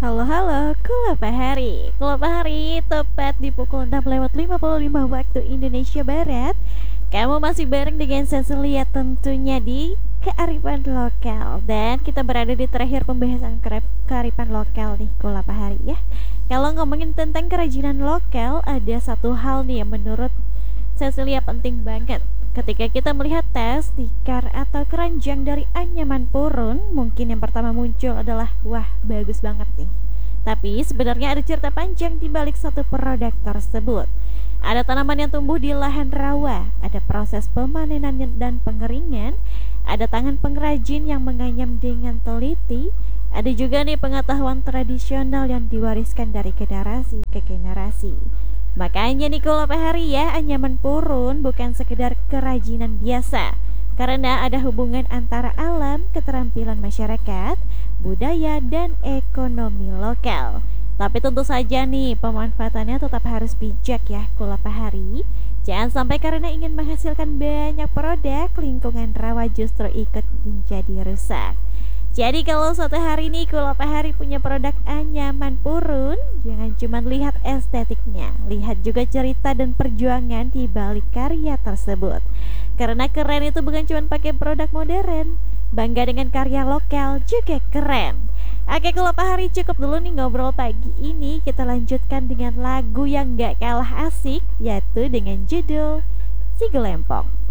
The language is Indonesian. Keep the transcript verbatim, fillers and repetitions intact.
Halo halo, Kula Pahari Kula Pahari tepat di pukul enam lewat lima puluh lima waktu Indonesia Barat. Kamu masih bareng dengan Cecilia tentunya di Kearifan Lokal. Dan kita berada di terakhir pembahasan kerep- kearifan lokal nih Kula Pahari ya. Kalau ngomongin tentang kerajinan lokal, ada satu hal nih yang menurut Cecilia penting banget. Ketika kita melihat tas, tikar, atau keranjang dari anyaman purun, mungkin yang pertama muncul adalah, wah bagus banget nih. Tapi sebenarnya ada cerita panjang di balik satu produk tersebut. Ada tanaman yang tumbuh di lahan rawa, ada proses pemanenan dan pengeringan, ada tangan pengrajin yang menganyam dengan teliti, ada juga nih pengetahuan tradisional yang diwariskan dari generasi ke generasi. Makanya nih kalau hari ya, anyaman purun bukan sekedar kerajinan biasa, karena ada hubungan antara alam, keterampilan masyarakat, budaya, dan ekonomi lokal. Tapi tentu saja nih pemanfaatannya tetap harus bijak ya kalau hari. Jangan sampai karena ingin menghasilkan banyak produk, lingkungan rawa justru ikut menjadi rusak. Jadi kalau suatu hari nih kalau Pak Hari punya produk anyaman purun, jangan cuma lihat estetiknya, lihat juga cerita dan perjuangan di balik karya tersebut. Karena keren itu bukan cuma pakai produk modern, bangga dengan karya lokal juga keren. Oke, kalau Pak Hari cukup dulu nih ngobrol pagi ini. Kita lanjutkan dengan lagu yang gak kalah asik, yaitu dengan judul Si Gelempong.